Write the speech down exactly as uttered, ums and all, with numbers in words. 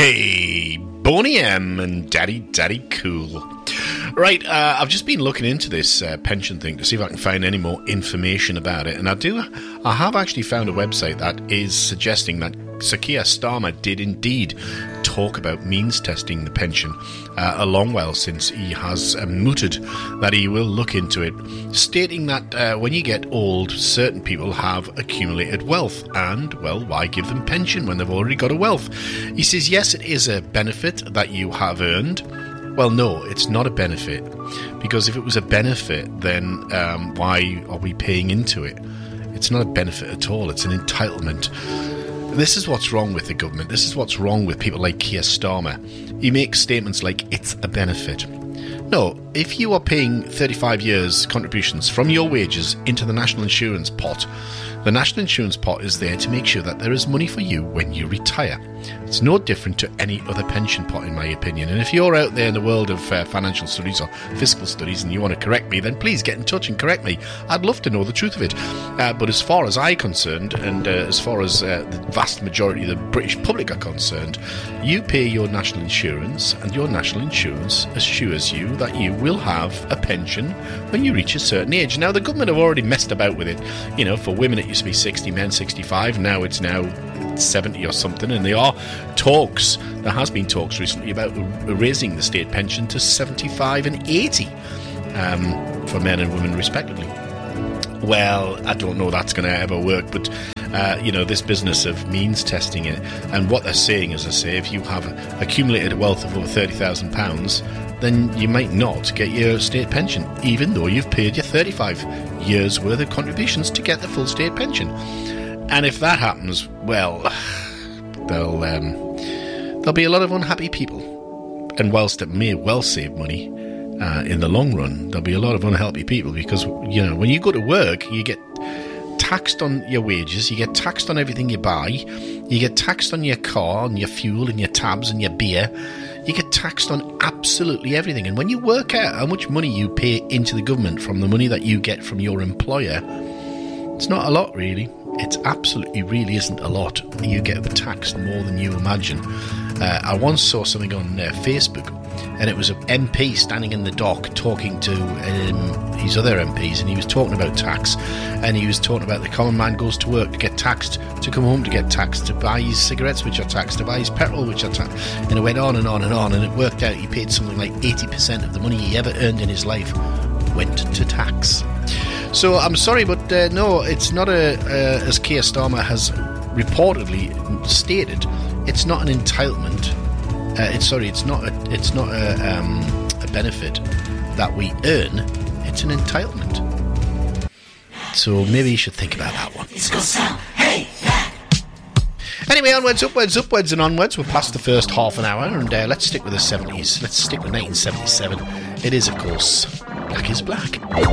Hey, Boney M and Daddy Daddy Cool. Right, uh, I've just been looking into this uh, pension thing to see if I can find any more information about it, and I do. I have actually found a website that is suggesting that Sir Keir Starmer did indeed talk about means testing the pension uh, a long while since. He has uh, mooted that he will look into it, stating that uh, when you get old, certain people have accumulated wealth, and, well, why give them pension when they've already got a wealth? He says, yes, it is a benefit that you have earned. Well, no, it's not a benefit, because if it was a benefit, then um, why are we paying into it? It's not a benefit at all. It's an entitlement. This is what's wrong with the government. This is what's wrong with people like Keir Starmer. He makes statements like it's a benefit. No, if you are paying thirty-five years contributions from your wages into the national insurance pot, the national insurance pot is there to make sure that there is money for you when you retire. It's no different to any other pension pot, in my opinion. And if you're out there in the world of uh, financial studies or fiscal studies and you want to correct me, then please get in touch and correct me. I'd love to know the truth of it. Uh, but as far as I'm concerned, and uh, as far as uh, the vast majority of the British public are concerned, you pay your national insurance, and your national insurance assures you that you will have a pension when you reach a certain age. Now, the government have already messed about with it. You know, for women it used to be sixty, men sixty-five. Now it's now seventy or something, and there are talks, there has been talks recently about raising the state pension to seventy-five and eighty um, for men and women respectively. Well, I don't know that's going to ever work, but uh, you know, this business of means testing it, and what they're saying, as I say, if you have accumulated a wealth of over thirty thousand pounds, then you might not get your state pension, even though you've paid your thirty-five years worth of contributions to get the full state pension. And if that happens, well, there'll, um, there'll be a lot of unhappy people. And whilst it may well save money, uh, in the long run, there'll be a lot of unhappy people because, you know, when you go to work, you get taxed on your wages, you get taxed on everything you buy, you get taxed on your car and your fuel and your tabs and your beer. You get taxed on absolutely everything. And when you work out how much money you pay into the government from the money that you get from your employer, it's not a lot, really. It absolutely really isn't a lot. You get taxed more than you imagine. Uh, I once saw something on uh, Facebook, and it was an M P standing in the dock talking to um, his other M Ps, and he was talking about tax, and he was talking about the common man goes to work to get taxed, to come home to get taxed, to buy his cigarettes which are taxed, to buy his petrol which are taxed, and it went on and on and on, and it worked out he paid something like eighty percent of the money he ever earned in his life went to tax. So I'm sorry, but uh, no, it's not a, uh, as Keir Starmer has reportedly stated, it's not an entitlement. Uh, it's sorry, it's not a, it's not a, um, a benefit that we earn. It's an entitlement. So maybe you should think about that one. It's gonna sound, hey, anyway, onwards, upwards, upwards and onwards. We're past the first half an hour, and uh, let's stick with the seventies. Let's stick with nineteen seventy-seven. It is, of course, Black is Black.